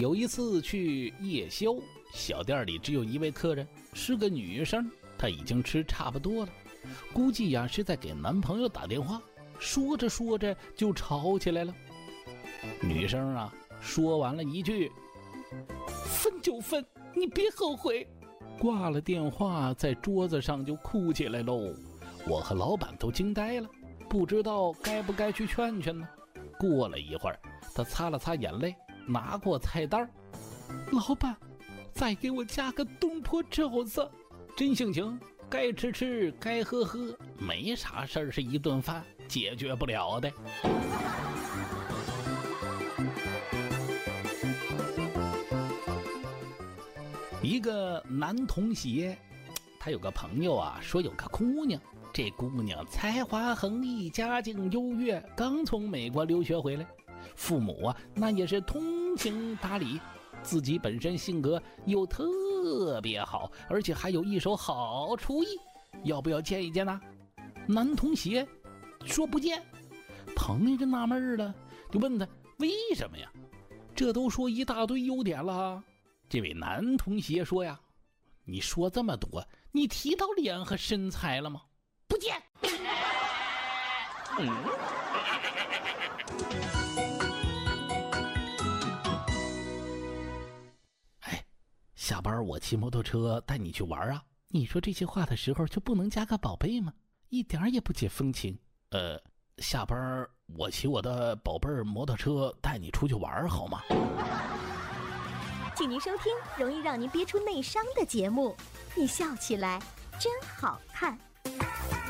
有一次去夜宵，小店里只有一位客人，是个女生，她已经吃差不多了，估计呀是在给男朋友打电话，说着说着就吵起来了。女生啊说完了一句分就分，你别后悔，挂了电话，在桌子上就哭起来喽。我和老板都惊呆了，不知道该不该去劝劝呢。过了一会儿，他擦了擦眼泪，拿过菜单，老板再给我加个东坡肘子。真性情，该吃吃，该喝喝，没啥事儿是一顿饭解决不了的。一个男同学，他有个朋友啊，说有个姑娘，这姑娘才华横溢，家境优越，刚从美国留学回来，父母啊那也是通情达理，自己本身性格又特别好，而且还有一手好厨艺，要不要见一见呢？男同学说不见，朋友就纳闷了，就问他为什么呀？这都说一大堆优点了。这位男同学说呀，你说这么多，你提到脸和身材了吗？不见。哎，下班我骑摩托车带你去玩啊，你说这些话的时候就不能加个宝贝吗？一点也不解风情。下班我骑我的宝贝摩托车带你出去玩好吗？ 请您收听容易让您憋出内伤的节目，你笑起来真好看。